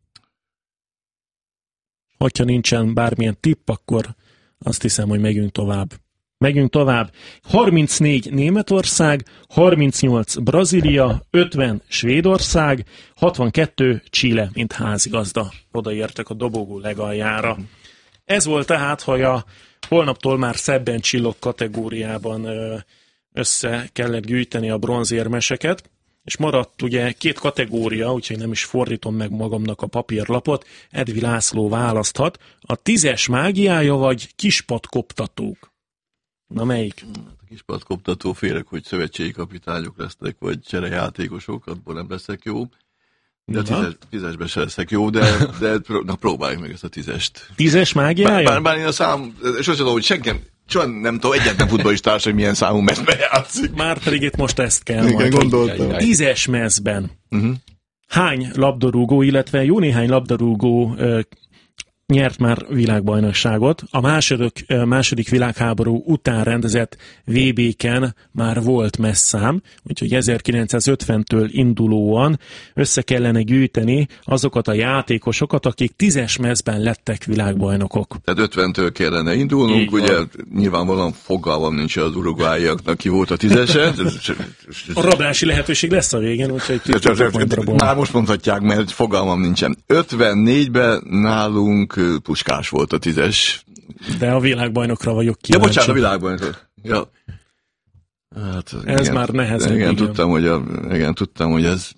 Hogyha nincsen bármilyen tipp, akkor azt hiszem, hogy megyünk tovább. Megyünk tovább. harmincnégy Németország, harmincnyolc Brazília, ötven Svédország, hatvankettő Chile, mint házigazda. Odaértek a dobogó legaljára. Ez volt tehát, hogy a holnaptól már szebben csillog kategóriában ö, össze kellett gyűjteni a bronzérmeseket, és maradt ugye két kategória, úgyhogy nem is fordítom meg magamnak a papírlapot. Edvi László választhat. A tízes mágiája vagy kispadkoptatók? Na melyik? A kispadkoptató félek, hogy szövetségi kapitányok lesznek, vagy cserejátékosok, abból nem leszek jó. De a tízes, tízesben se leszek jó, de, de na, próbáljuk meg ezt a tízest. Tízes mágiája? Bár, bár, bár én a szám, sosem tudom, hogy senki nem, soha nem tudom egyetlen futballistás, hogy milyen számú mezben játszik. Már pedig itt most ezt kell Igen, majd. gondoltam. Tízes mezben. Uh-huh. hány labdarúgó, illetve jó néhány labdarúgó ö, nyert már világbajnokságot. A második, második világháború után rendezett vé béken már volt messzám, úgyhogy ezerkilencszázötventől indulóan össze kellene gyűjteni azokat a játékosokat, akik tízes mezben lettek világbajnokok. Tehát ötventől kellene indulnunk, ugye nyilvánvalóan fogalmam nincs az uruguayiaknak, ki volt a tízese. A rablási lehetőség lesz a végén, úgyhogy már most mondhatják, mert fogalmam nincsen. ötvennégyben nálunk Puskás volt a tízes. De a világbajnokra vagyok kíváncsi. Ja, bocsánat, a világbajnokra. Ja. Hát, ez igen, már nehezebb. Igen, tudtam, hogy a, igen, tudtam, hogy ez...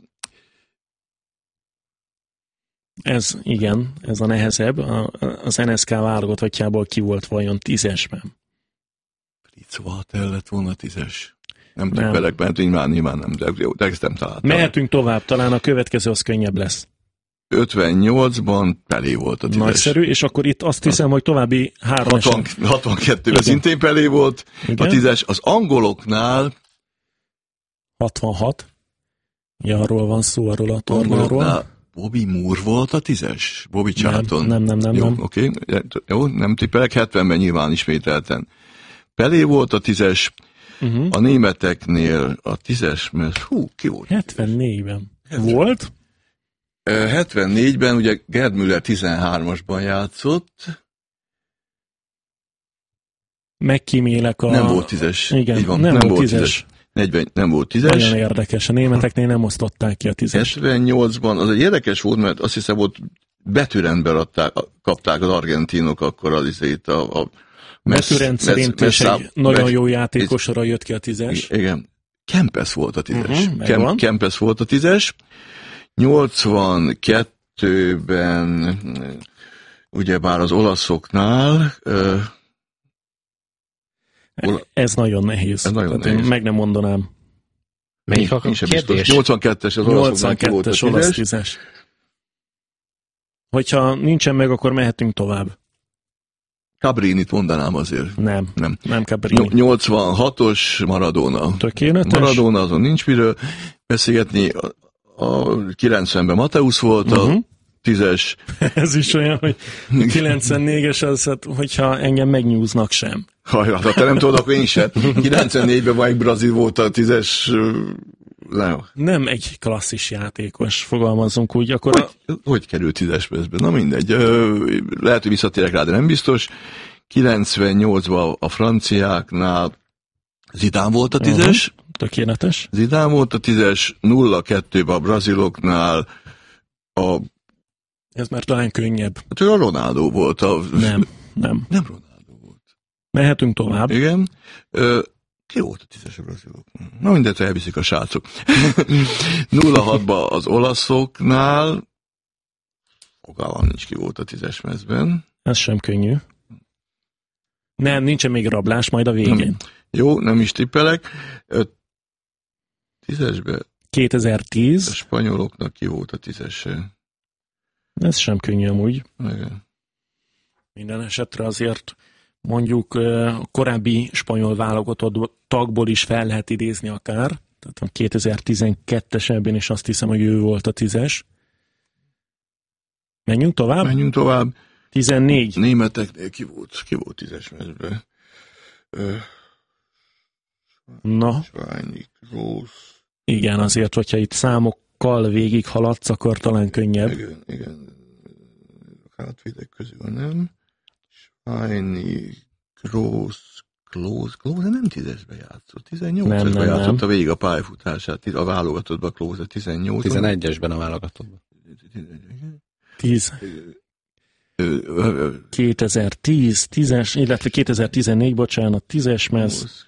Ez, igen, ez a nehezebb. A, az en es ká válogatottjából ki volt vajon tízesben? Fritz Walter lett volna tízes. Nem tippelek, mert így már nyilván nem, de jó, de ezt nem találtam. Mehetünk tovább, talán a következő az könnyebb lesz. ötvennyolcban Pelé volt a tízes. Nagyszerű, és akkor itt azt hiszem, hogy további három hatvan, hatvankettőben szintén Pelé volt. Igen. A tízes. Az angoloknál hatvanhat. Ja, arról van szó, arról a tornáról. Bobby Moore volt a tízes? Bobby Charlton? Nem, nem, nem. Jó, nem. oké. Okay. Jó, nem tippelek. hetvenben nyilván ismételten. Pelé volt a tízes. Uh-huh. A németeknél a tízes, mert hú, ki volt? hetvennégyben. Volt? hetvennégyben ugye Gerd Müller tizenhármasban játszott. Megkímélek a... Nem volt tízes. Igen, így van, nem, nem volt tízes. tízes. negyven, nem volt tízes. Nagyon érdekes. A németeknél nem osztották ki a tízes. hetvennyolcban az egy érdekes volt, mert azt hiszem volt betűrendben adták, kapták az argentinok akkor az izét a... a betűrend szerint is egy nagyon jó játékosra jött ki a tízes. Igen. Kempes volt a tízes. Uh-huh, Kem, Kempes volt a tízes. nyolcvankettőben ugyebár az olaszoknál uh, ola... ez nagyon nehéz. Ez nagyon nehéz. Meg nem mondanám. Melyik a kérdés? nyolcvankettes az olaszoknál ki volt a tízes. olasz tízes. Hogyha nincsen meg, akkor mehetünk tovább. Cabrinit mondanám azért. Nem, nem, nem Cabrini. nyolcvanhatos Maradona. Tökéletes. Maradona, azon nincs miről beszélgetni. A, a kilencvenben Mateusz volt uh-huh. a tízes. Ez is olyan, hogy kilencvennégyes az, hát, hogyha engem megnyúznak sem. Ha, ha te nem tudod, akkor én sem. kilencvennégyben Mike Brazil volt a tízes. Nem. Nem egy klasszis játékos, fogalmazzunk úgy. Akkor hogy, a... hogy került tízes percben? Na mindegy. Lehet, hogy visszatérek rá, de nem biztos. kilencvennyolcban a franciáknál Zidane volt a tízes. Uh-huh. Tökéletes. Zidane volt a tízes. nulla kettőben a braziloknál a... Ez már talán könnyebb. Hát ő a Ronaldo volt. A... Nem, nem. Nem Ronaldo volt. Mehetünk tovább. Igen. Ö, ki volt a tízes a brazilok? Na mindent elviszik a srácok. nulla hatban az olaszoknál fogalmam nincs, ki volt a tízes mezben. Ez sem könnyű. Nem, nincsen még rablás, majd a végén. Nem. Jó, nem is tippelek. Tízesben? kétezer-tíz. A spanyoloknak ki volt a tízese? Ez sem könnyű amúgy. Igen. Minden esetre azért mondjuk a korábbi spanyol válogatott tagból is fel lehet idézni akár. Tehát a kétezer-tizenkettes ebben is azt hiszem, hogy ő volt a tízes. Menjünk tovább? Menjünk tovább. tizennégy. Németeknél ki volt? Ki volt tízes mezben? Na. Sványi, Rossz. Igen, azért, hogyha itt számokkal végig haladsz, akkor talán könnyebb. Igen, igen. Hátvédek közül nem. Sványi, Rossz, Klóz. Klóz nem tízesbe játszott. tizennyolcasban játszott a végig a pályafutását. A válogatottban Klóz a tizennyolc. tizenegyesben a válogatottban. tíz. kétezer-tíz, tízes, illetve kétezer-tizennégy, bocsánat, tízes mez.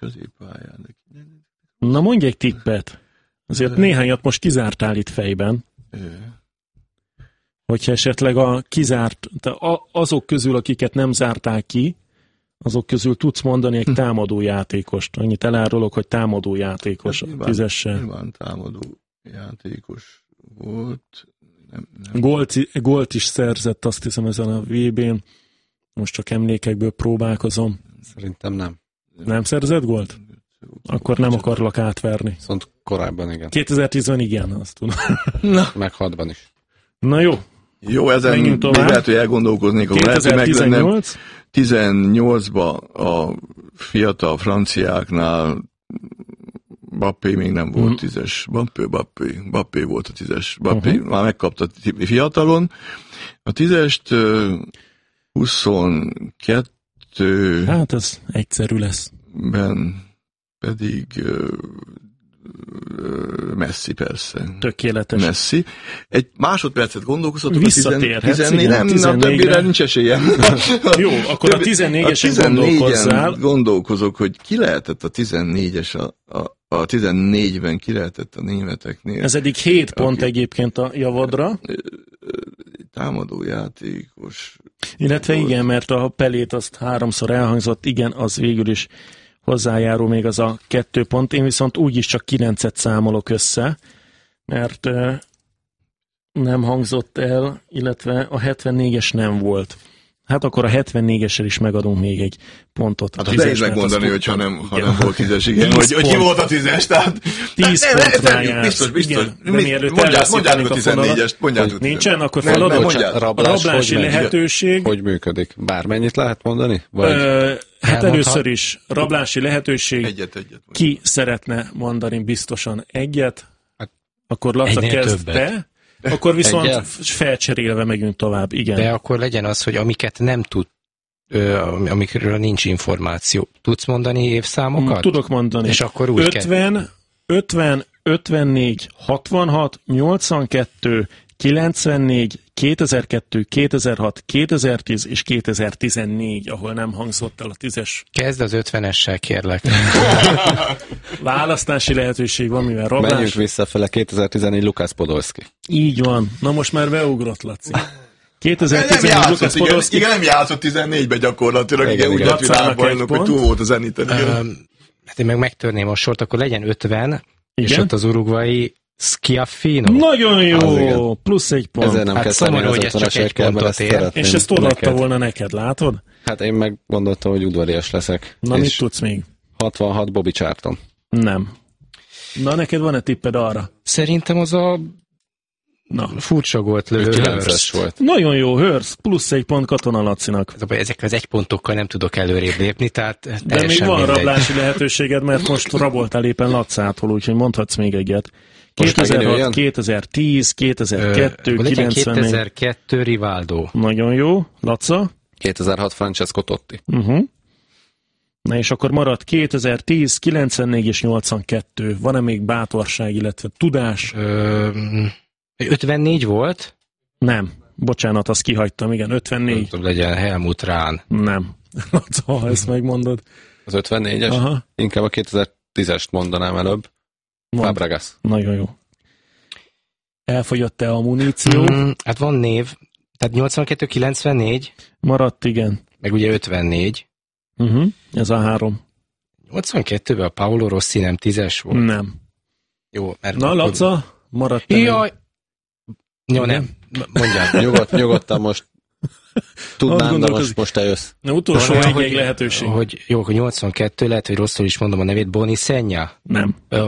Na mondj egy tippet. Azért néhányat most kizártál itt fejben. Hogyha esetleg a kizárt, azok közül, akiket nem zártál ki, azok közül tudsz mondani egy támadó játékost. Annyit elárulok, hogy támadó játékos a tízessel. Nyilván támadó játékos volt. Nem, nem. Gólt, gólt is szerzett, azt hiszem, ezen a vé bén. Most csak emlékekből próbálkozom. Szerintem nem. Nem szerzett gólt? Akkor nem akarlak átverni. Viszont korábban igen. kétezer-tízben igen, azt tudom. Na. Meg hatban is. Na jó. Jó, ezen még lehet, hogy elgondolkoznék, akkor lehet, hogy meg lenne tizennyolcban a fiatal franciáknál Bappé még nem volt mm. tízes. Bappé, Bappé, Bappé volt a tízes. Bappé uh-huh. már megkapta fiatalon. A tízest uh, huszonkettő Hát ez egyszerű lesz. Ben pedig uh, Messi persze. Tökéletes. Messi. Egy másodpercet gondolkozhatok. Visszatérhetsz. tizennégy, nem, a többire nincs esélyem. Jó, akkor a tizennégyesen gondolkozzál. Gondolkozok, hogy ki lehetett a tizennégyes a, a, a tizennégyben ki lehetett a németeknél. Ez eddig hét pont aki, egyébként a javadra. Támadójátékos. Illetve volt. Igen, mert a Pelét azt háromszor elhangzott, igen, az végül is hozzájárul még az a kettő pont. Én viszont úgyis csak kilencet számolok össze, mert uh, nem hangzott el, illetve a hetvennégyes nem volt. Hát akkor a hetvennégyessel is megadunk még egy pontot. Hát nehéz megmondani, hogy ha nem, ha nem volt tízes, igen, hogy, hogy ki volt a tízes, tehát... tíz pontra jársz. Biztos, biztos. Mondjátok a tizennégyest, mondjátok. Nincsen, akkor feladod. A rablási lehetőség. Hogy működik? Bármennyit lehet mondani? Hát először is rablási lehetőség. Egyet, egyet. Ki szeretne mondani biztosan egyet, akkor Laca kezd be. Akkor viszont Egyel? felcserélve megyünk tovább, igen. De akkor legyen az, hogy amiket nem tud, ö, amikről nincs információ. Tudsz mondani évszámokat? Tudok mondani. És akkor úgy ötven, ötven, ötvennégy, hatvanhat, nyolcvankettő, kilencvennégy, kétezer-kettő, kétezer-hat, kétezer-tíz és kétezer-tizennégy, ahol nem hangzott el a tízes. Kezd az ötvenessel, kérlek. Választási lehetőség van, mivel rablás. Menjünk visszafele, kétezer-tizennégy Lukács Podolski. Így van. Na most már beugrott, Laci. kétezer-tizennégy Lukács Podolski. Igen, nem játszott tizennégyben gyakorlatilag. Igen, úgy lett világbajnok, hogy túl volt a Zeniten. Hát én meg megtörném a sort, akkor legyen ötven, igen? És ott az uruguayi Schiaffino. Nagyon jó, plusz egy pont. Ezzel nem hát szomorú, hogy ez csak egy pontot ér. És ezt odaadta volna neked, látod? Hát én meg gondoltam, hogy udvarias leszek. Na, mit tudsz még? hatvanhat Bobby Charlton. Nem. Na, neked van-e tipped arra? Szerintem az a Na. furcsa gólt lövő Hurst volt. Nagyon jó, Hurst, plusz egy pont Katona Lacinak. Ezek az egy pontokkal nem tudok előrébb lépni, tehát de még van mindegy. Rablási lehetőséged, mert most raboltál éppen Lacától, úgyhogy mondhatsz még egyet. kétezer-hat, kétezer-tíz, kétezer-kettő, kilencvennégy. kétezer-kettő Rivaldo. Nagyon jó. Laca? kétezer-hat Francesco Totti. Uh-huh. Na és akkor maradt kétezer-tíz, kilencvennégy és nyolcvankettő. Van-e még bátorság, illetve tudás? Ö, ötvennégy volt? Nem. Bocsánat, azt kihagytam, igen, ötvennégy. Nem legyen Helmut Rahn. Nem. Laca, ha ezt megmondod. Az ötvennégyes? Aha. Inkább a kétezer-tízest mondanám előbb. Fabregas. Nagyon jó. Elfogyott-e a muníció? Mm, hát van név. Tehát nyolcvankettő, kilencvennégy. Maradt, igen. Meg ugye ötvennégy. Uh-huh. Ez a három. nyolcvankettőben a Paolo Rossi nem tízes volt? Nem. Jó, mert... Na, Laca, maradt te Jaj! Jó, nem. Mondjál. Nyugodt, nyugodtan most. Tudnám, de most, most eljössz. Na, utolsó egy, egy lehetőség. Hogy, jó, hogy nyolcvankettő, lehet, hogy rosszul is mondom a nevét, Boni Senja? Nem. Jó.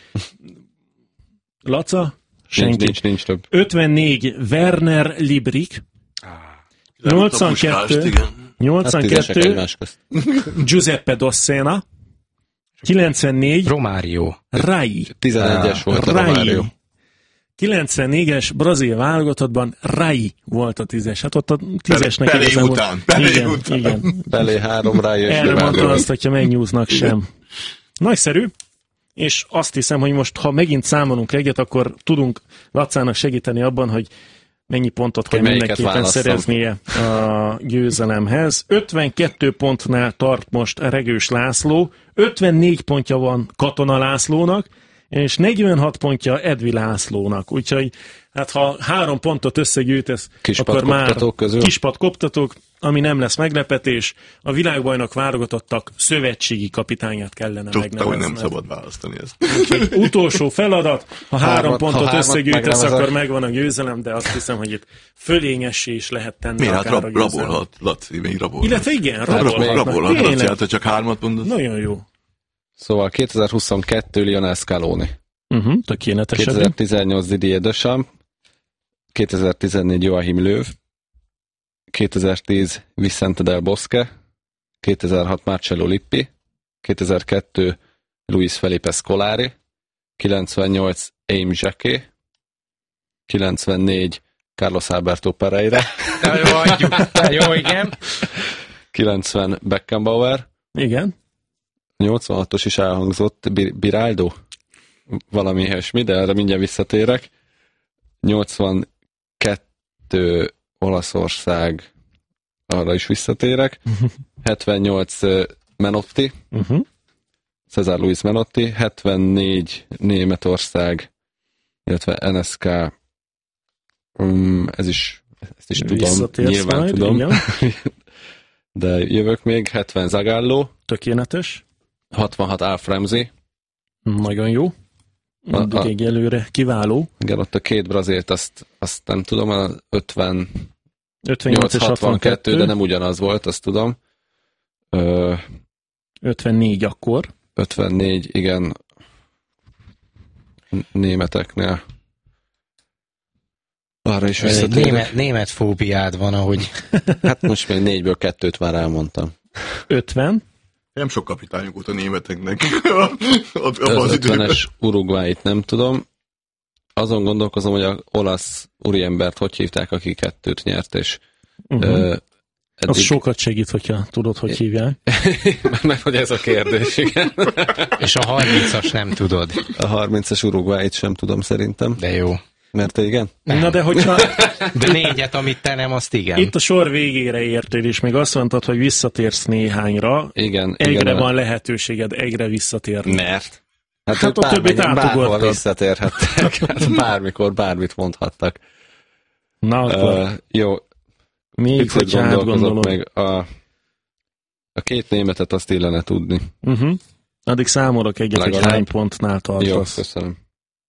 Laca? Senki. Nincs, nincs, nincs több. ötvennégy Werner Librik. nyolcvankettő nyolcvankettő Hát Giuseppe Dossena. kilencvennégy Romário. Rai. tizenegyes volt a Rai. Romário. kilencvennégyes brazil válogatottban Rai volt a tízes. Hát ott a tízesnek Pelé után. Pelé igen, után. Igen. Pelé három, Rai és erre mondtam azt, hogyha megnyúznak sem. Nagyszerű. És azt hiszem, hogy most, ha megint számolunk egyet, akkor tudunk Lacának segíteni abban, hogy mennyi pontot kell mindenképpen szereznie a győzelemhez. ötvenkettő pontnál tart most Regős László, ötvennégy pontja van Katona Lászlónak, és negyvenhat pontja Edvi Lászlónak. Úgyhogy hát ha három pontot összegyűjtesz, Kispad akkor már közül. kispad koptatók, ami nem lesz meglepetés, a világbajnok válogatottak szövetségi kapitányát kellene Tudta, megnevezni. hogy nem szabad választani ezt. Úgyhogy utolsó feladat, ha három Hármat, pontot ha összegyűjtesz, akkor megvan a győzelem, de azt hiszem, hogy itt fölényessé is lehet tenni. Miért? Hát rab, rabolhat, Laci, még rabolhat. Illetve igen, rabolhat. rabolhatnak. Rabolhat, Laci, hát ha csak hármat mondod. Nagyon jó. Szóval kétezer-huszonkettő Lionel Scaloni. Uh-huh, tökéletes. kétezer-tizennyolc Didier Deschamps. kétezer-tizennégy Joachim Löw. kétezer-tíz Vicente Del Bosque. kétezer-hat Marcello Lippi. kétezer-kettő Luis Felipe Scolari. kilencvennyolc Aimé Jacquet. kilencvennégy Carlos Alberto Pereira. Na jó, adjuk. Jó, igen. kilencven Beckenbauer. Igen. nyolcvanhatos is elhangzott Biraldo. Valami ilyesmi, de erre mindjárt visszatérek. nyolcvankettő Olaszország, arra is visszatérek. hetvennyolc Menotti. Uh-huh. Cesar Luis Menotti. hetvennégy Németország, illetve en es ká. Um, ez is, ezt is tudom, nyilván majd, tudom. De jövök még. hetven Zagallo. Tökéletes. hatvanhat Alf Ramsey. Nagyon jó. Mindig egy előre kiváló. Igen, ott a két brazilt, azt, azt nem tudom, a ötven ötvennyolc és hatvankettő, de nem ugyanaz volt, azt tudom. Ö, ötvennégy akkor. ötvennégy, igen. Németeknél. Arra is visszatérek. Német, német fóbiád van, ahogy... Hát most még négyből kettőt már elmondtam. ötven. Nem sok kapitányok volt a németeknek. Az ötvenes Uruguayt nem tudom. Azon gondolkozom, hogy az olasz úriembert hogy hívták, aki kettőt nyert, és uh-huh. uh, eddig... Az sokat segít, hogyha tudod, hogy hívják. Mert hogy ez a kérdés, igen. És a harmincas nem tudod. A harmincas Uruguayt sem tudom szerintem. De jó. Mert te igen? Nem. Na de hogyha... De négyet, amit te nem, azt igen. Itt a sor végére értél, és még azt mondtad, hogy visszatérsz néhányra. Igen. Egyre igen, van lehetőséged, egyre visszatérni. Mert? Hát, hát a többit átugortad. Bárhol visszatérhettek. Hát bármikor bármit mondhattak. Na akkor. Uh, jó. Még hogyha átgondolom. Meg a, a két németet azt illene tudni. Uh-huh. Addig számolok egyet, hogy hány pontnál tartasz. Jó, köszönöm.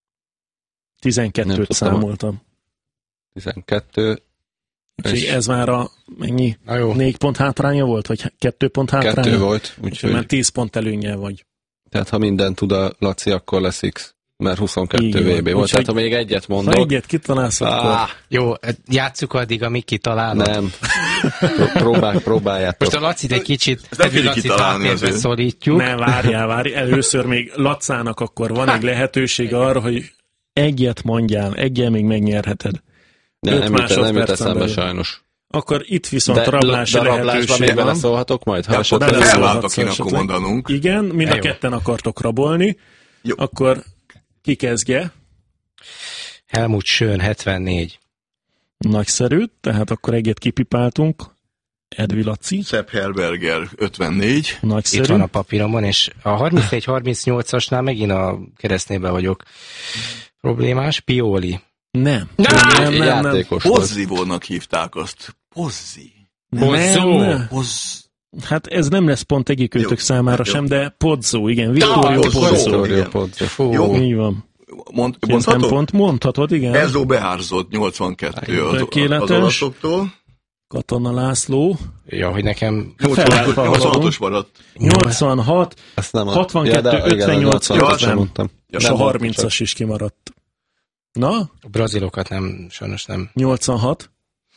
tizenkettőt számoltam. tizenkettő. És ez már a mennyi? Négy pont hátránya volt? Vagy kettő pont hátránya? Kettő volt. Úgyhogy már tíz pont előnnyel vagy. Tehát ha minden tud a Laci, akkor lesz X. Mert huszonkettő vé bé volt. Úgy, tehát ha még egyet mondok... Ha egyet kitalálsz, akkor... Ah, jó, játsszuk addig, amíg kitalálod. Nem. Próbál, próbáljátok. Most a Lacit egy kicsit... Eddig Lacit háttérbe szorítjuk. Ne, várjál, várjál. Először még Lacának akkor van egy lehetősége arra, hogy egyet mondjál, egyel még megnyerheted. De nem jut, nem jut eszembe sajnos. Akkor itt viszont de, rablási de lehetőség még beleszólhatok majd? Ha ja, beleszólhatok én akkor mondanunk. Igen, mind a ketten akartok rabolni. Jó. Akkor ki kezdje? Helmut Schön, hetvennégy. Nagyszerű, tehát akkor egyet kipipáltunk. Edvi Laci. Sepp Herberger, ötvennégy. Nagyszerű. Itt van a papíromon, és a harmincnégy harmincnyolcasnál megint a keresztnébe vagyok problémás. Pioli. Nem. Nem, nem, nem. Pozzivónak hívták azt. Pozzi. Nem. Pozz... Hát ez nem lesz pont egyikőtök számára jó. sem, de Pozzo, igen. Vittorio Pozzo. Pozzo. Jó. Így van. Mond, mondhatod? Pont mondhatod, igen. Enzo Beárzott, nyolcvankettő az, az olaszoktól. Katona László. Ja, hogy nekem... nyolcvanhatos maradt. nyolcvanhat, hatvankettő, ötvennyolc, ötven. És a harmincas is kimaradt. Na? A brazilokat nem, sajnos nem. nyolcvanhat.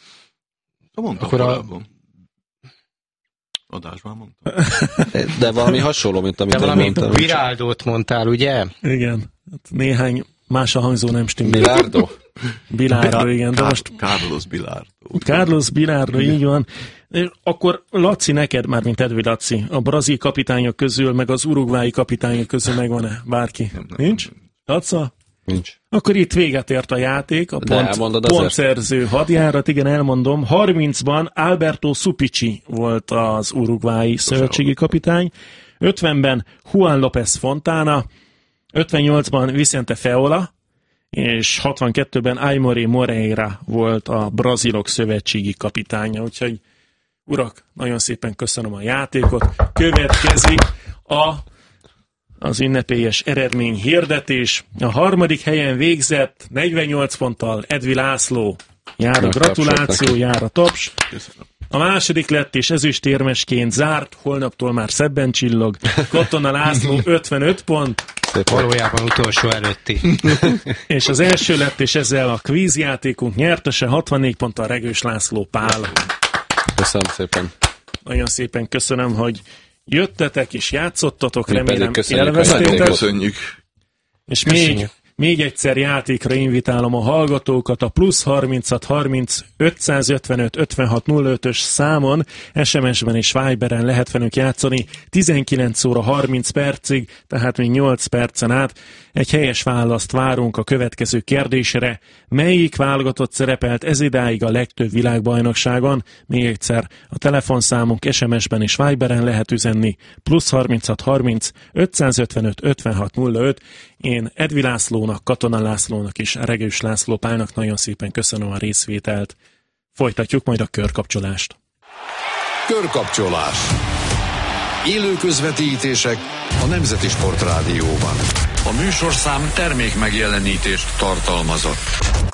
Mondtam akkor korábban. A... Adásban mondtam. De valami hasonló, mint amit én mondtam. De valami Biraldót mondtál, ugye? Igen. Néhány más a hangzó nem stimmel. Bilardo? Bilardo, igen. De most... Carlos Bilardo. Carlos Bilardo, így van. Akkor Laci, neked már, mint Edvi Laci, a brazil kapitányok közül, meg az urugvái kapitányok közül megvan-e bárki? Nem, nem, Nincs? Laca? Nincs. Akkor itt véget ért a játék, a pont, pontszerző hadjárat, igen, elmondom. harmincban Alberto Supici volt az urugvái szövetségi kapitány, ötvenben Juan López Fontana, ötvennyolcban Vicente Feola, és hatvankettőben Aimoré Moreira volt a brazilok szövetségi kapitánya. Úgyhogy, urak, nagyon szépen köszönöm a játékot. Következik a az ünnepélyes eredmény hirdetés. A harmadik helyen végzett negyvennyolc ponttal Edvi László. Jár a gratuláció, jár a taps. Köszönöm. A második lett és ezüstérmesként zárt, holnaptól már szebben csillog. Katona László ötvenöt pont. Valójában utolsó előtti. És az első lett, és ezzel a kvízjátékunk nyertese hatvannégy ponttal Regős László Pál. Köszönöm szépen. Nagyon szépen köszönöm, hogy jöttetek és játszottatok, Mi remélem élveztétek. Köszönjük. És még, még egyszer játékra invitálom a hallgatókat a plusz harminchat harminc ötszázötvenöt ötvenhat nulla ötös számon, es em es-ben és Viberen lehet velünk játszani tizenkilenc óra harminc percig, tehát még nyolc percen át. Egy helyes választ várunk a következő kérdésre. Melyik válogatott szerepelt ezidáig a legtöbb világbajnokságon? Még egyszer a telefonszámunk es em es-ben és Viberen lehet üzenni plusz harminchat harminc ötszázötvenöt ötvenhat nulla öt. Én Edvi Lászlónak, Katona Lászlónak és Regős László Pálnak nagyon szépen köszönöm a részvételt. Folytatjuk majd a körkapcsolást. Körkapcsolás. Élő közvetítések a Nemzeti Sportrádióban. A műsorszám termék megjelenítést tartalmazott.